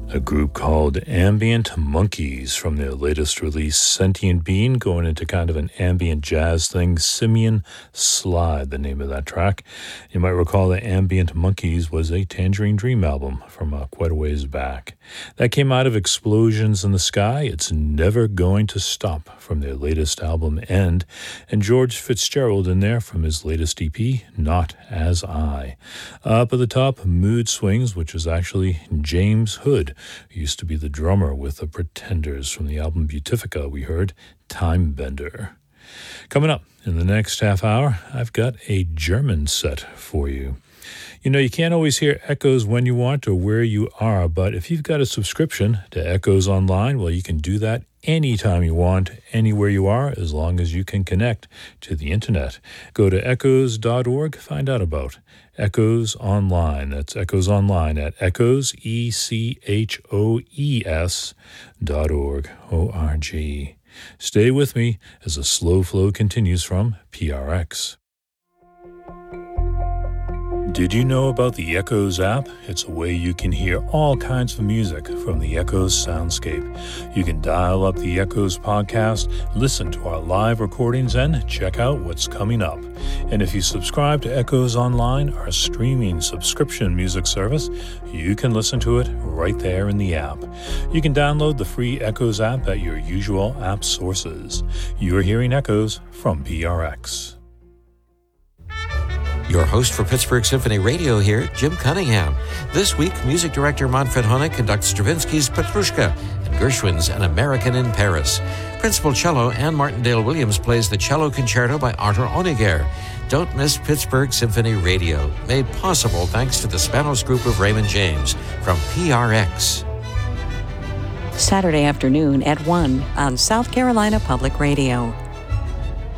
A group called Ambient Monkeys from their latest release, Sentient Being, going into kind of an ambient jazz thing. Simian Slide, the name of that track. You might recall that Ambient Monkeys was a Tangerine Dream album from quite a ways back. That came out of Explosions in the Sky. It's Never Going to Stop from their latest album, End. And George Fitzgerald in there from his latest EP, Not As I. Up at the top, Mood Swings, which was actually James Hood, who used to be the drummer with the Pretenders. From the album Beautifica, we heard Time Bender. Coming up in the next half hour, I've got a German set for you. You know, you can't always hear Echoes when you want or where you are, but if you've got a subscription to Echoes Online, well, you can do that anytime you want, anywhere you are, as long as you can connect to the internet. Go to echoes.org, find out about Echoes Online. That's Echoes Online at echoes, ECHOES.org, O-R-G. Stay with me as the slow flow continues from PRX. Did you know about the Echoes app? It's a way you can hear all kinds of music from the Echoes soundscape. You can dial up the Echoes podcast, listen to our live recordings, and check out what's coming up. And if you subscribe to Echoes Online, our streaming subscription music service, you can listen to it right there in the app. You can download the free Echoes app at your usual app sources. You're hearing Echoes from PRX. Your host for Pittsburgh Symphony Radio here, Jim Cunningham. This week, music director Manfred Honeck conducts Stravinsky's Petrushka and Gershwin's An American in Paris. Principal cello Anne Martindale-Williams plays the Cello Concerto by Arthur Honegger. Don't miss Pittsburgh Symphony Radio, made possible thanks to the Spanos Group of Raymond James from PRX. Saturday afternoon at 1 on South Carolina Public Radio.